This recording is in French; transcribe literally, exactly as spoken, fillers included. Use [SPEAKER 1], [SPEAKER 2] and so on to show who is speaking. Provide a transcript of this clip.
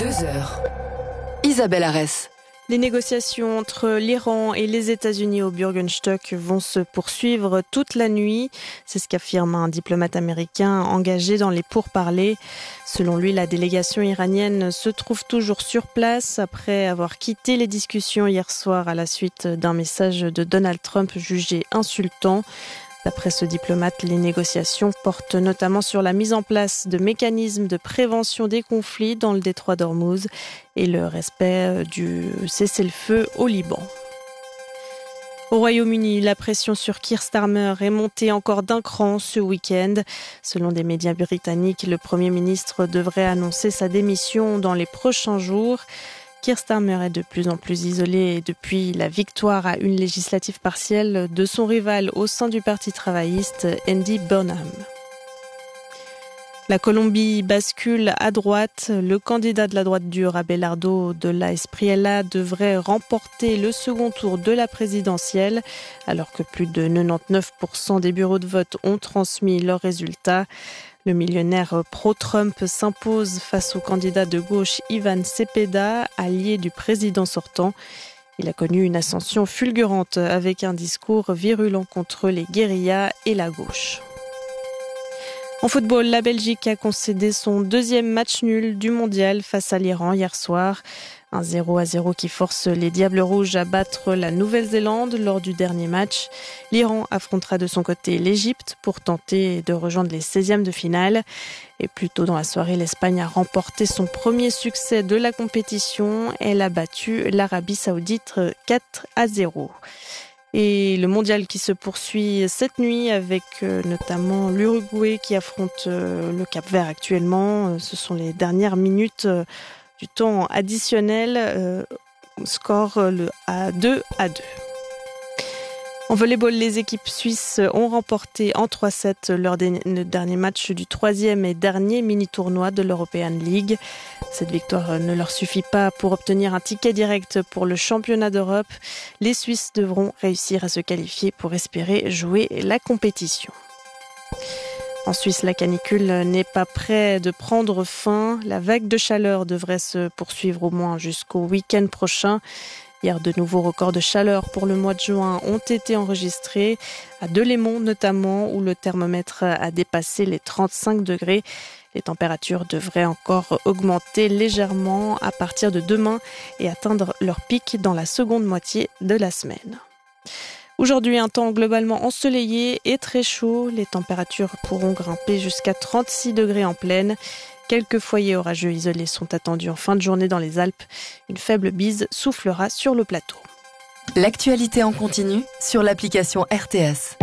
[SPEAKER 1] Deux heures. Isabelle Arès.
[SPEAKER 2] Les négociations entre l'Iran et les États-Unis au Bürgenstock vont se poursuivre toute la nuit. C'est ce qu'affirme un diplomate américain engagé dans les pourparlers. Selon lui, la délégation iranienne se trouve toujours sur place après avoir quitté les discussions hier soir à la suite d'un message de Donald Trump jugé insultant. D'après ce diplomate, les négociations portent notamment sur la mise en place de mécanismes de prévention des conflits dans le détroit d'Ormuz et le respect du cessez-le-feu au Liban. Au Royaume-Uni, la pression sur Keir Starmer est montée encore d'un cran ce week-end. Selon des médias britanniques, le Premier ministre devrait annoncer sa démission dans les prochains jours. Keir Starmer est de plus en plus isolé depuis la victoire à une législative partielle de son rival au sein du Parti travailliste, Andy Burnham. La Colombie bascule à droite. Le candidat de la droite dure, Abelardo de la Espriella, devrait remporter le second tour de la présidentielle, alors que plus de quatre-vingt-dix-neuf pour cent des bureaux de vote ont transmis leurs résultats. Le millionnaire pro-Trump s'impose face au candidat de gauche Ivan Cepeda, allié du président sortant. Il a connu une ascension fulgurante avec un discours virulent contre les guérillas et la gauche. En football, la Belgique a concédé son deuxième match nul du mondial face à l'Iran hier soir. Un zéro à zéro qui force les Diables Rouges à battre la Nouvelle-Zélande lors du dernier match. L'Iran affrontera de son côté l'Égypte pour tenter de rejoindre les seizièmes de finale. Et plus tôt dans la soirée, l'Espagne a remporté son premier succès de la compétition. Elle a battu l'Arabie Saoudite quatre à zéro. Et le mondial qui se poursuit cette nuit avec euh, notamment l'Uruguay qui affronte euh, le Cap-Vert actuellement. Ce sont les dernières minutes euh, du temps additionnel. Euh, score le à deux à deux. En volleyball, les équipes suisses ont remporté en trois sept leur dernier match du troisième et dernier mini-tournoi de l'European League. Cette victoire ne leur suffit pas pour obtenir un ticket direct pour le championnat d'Europe. Les Suisses devront réussir à se qualifier pour espérer jouer la compétition. En Suisse, la canicule n'est pas près de prendre fin. La vague de chaleur devrait se poursuivre au moins jusqu'au week-end prochain. Hier, de nouveaux records de chaleur pour le mois de juin ont été enregistrés, à Delémont notamment, où le thermomètre a dépassé les trente-cinq degrés. Les températures devraient encore augmenter légèrement à partir de demain et atteindre leur pic dans la seconde moitié de la semaine. Aujourd'hui, un temps globalement ensoleillé et très chaud. Les températures pourront grimper jusqu'à trente-six degrés en plaine. Quelques foyers orageux isolés sont attendus en fin de journée dans les Alpes. Une faible bise soufflera sur le plateau.
[SPEAKER 1] L'actualité en continu sur l'application R T S.